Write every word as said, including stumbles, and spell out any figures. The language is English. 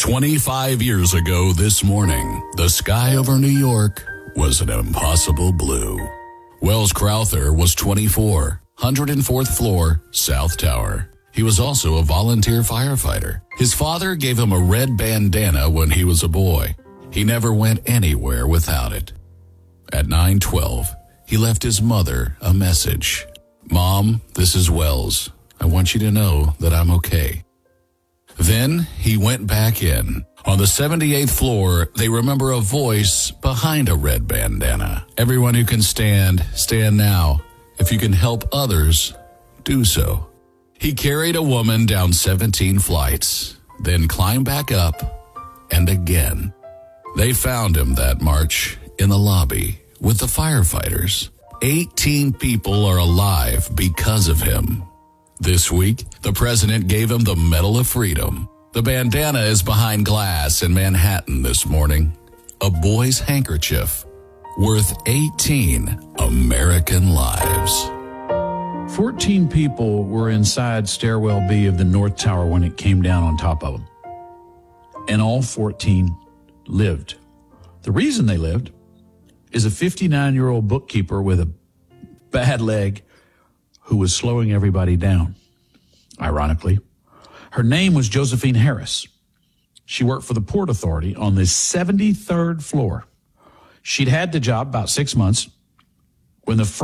twenty-five years ago this morning, the sky over New York was an impossible blue. Wells Crowther was twenty-four, one hundred fourth floor, South Tower. He was also a volunteer firefighter. His father gave him a red bandana when he was a boy. He never went anywhere without it. At nine twelve, he left his mother a message. "Mom, this is Wells. I want you to know that I'm okay." Then he went back in. On the seventy-eighth floor, they remember a voice behind a red bandana. "Everyone who can stand, stand now. If you can help others, do so." He carried a woman down seventeen flights, then climbed back up, and again. They found him that March in the lobby with the firefighters. eighteen people are alive because of him. This week, the president gave him the Medal of Freedom. The bandana is behind glass in Manhattan this morning. A boy's handkerchief worth eighteen American lives. fourteen people were inside Stairwell B of the North Tower when it came down on top of them. And all fourteen lived. The reason they lived is a fifty-nine-year-old bookkeeper with a bad leg who was slowing everybody down, ironically. Her name was Josephine Harris. She worked for the Port Authority on the seventy-third floor. She'd had the job about six months when the first